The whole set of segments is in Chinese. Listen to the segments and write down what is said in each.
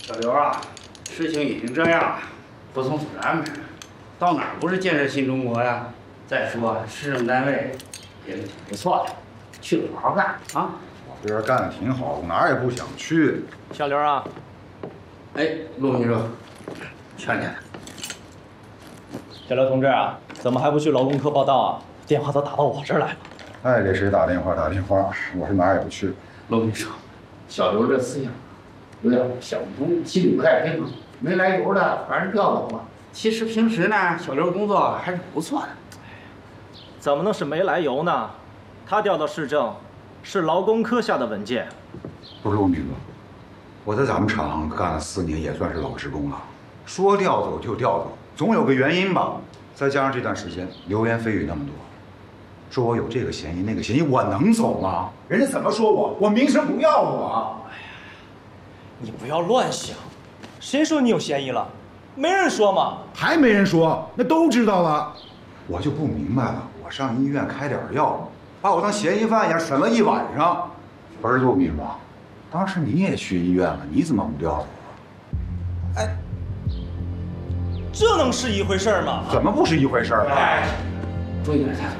小刘啊，事情已经这样了，服从组织安排，到哪儿不是建设新中国呀？再说市政单位也是挺不错的，去好好干啊！ 我这边干的挺好，我哪儿也不想去。 小刘啊， 哎，陆秘书，劝劝。 小刘同志啊，怎么还不去劳工科报到啊？电话都打到我这儿来了。 爱给谁打电话打电话，我是哪儿也不去。 陆秘书，小刘这思想有点小猪心里不太平衡，没来由的把人调走了。其实平时呢，小刘工作还是不错的。 怎么能是没来由呢？他调到市政，是劳工科下的文件。 不是陆秘书，我在咱们厂干了4年，也算是老职工了。说调走就调走，总有个原因吧。再加上这段时间流言蜚语那么多，说我有这个嫌疑那个嫌疑，我能走吗？人家怎么说我名声不要我。 哎呀，你不要乱想，谁说你有嫌疑了？没人说嘛。 还没人说，那都知道了。我就不明白了，我上医院开点药，把我当嫌疑犯一样审了一晚上。不是陆秘书，当时你也去医院了，你怎么不调走？ 哎，这能是一回事吗？ 怎么不是一回事？ 哎，注意点态度。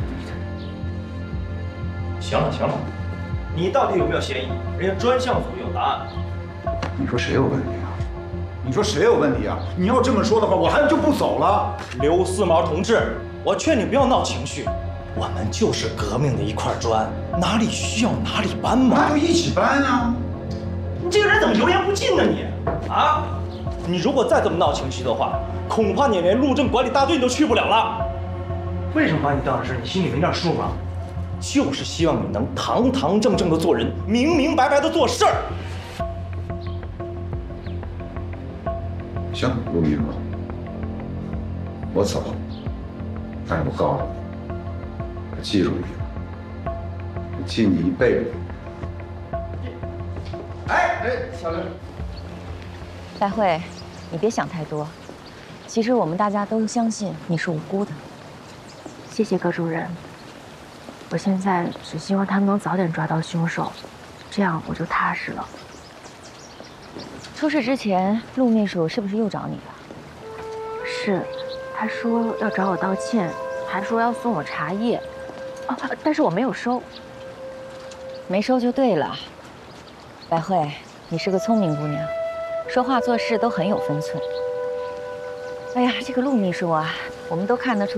行了行了，你到底有没有嫌疑？人家专项组有答案。 你说谁有问题啊？你说谁有问题啊？你要这么说的话，我还就不走了。 刘思毛同志，我劝你不要闹情绪，我们就是革命的一块砖，哪里需要哪里搬嘛。 那就一起搬啊！ 你这个人怎么油盐不进呢你？啊？你如果再这么闹情绪的话，恐怕你连路政管理大队都去不了了。为什么把你当事？你心里没点数吗？就是希望你能堂堂正正的做人，明明白白的做事儿。 行，陆秘书，我走，但是我告诉你，我记住一点，我记你一辈子。 小刘， 白慧，你别想太多。其实我们大家都相信你是无辜的。 谢谢葛主任，我现在只希望他们能早点抓到凶手，这样我就踏实了。 出事之前，陆秘书是不是又找你了？ 是，他说要找我道歉，还说要送我茶叶，哦，但是我没有收。 没收就对了。白慧，你是个聪明姑娘，说话做事都很有分寸。哎呀，这个陆秘书啊，我们都看得出。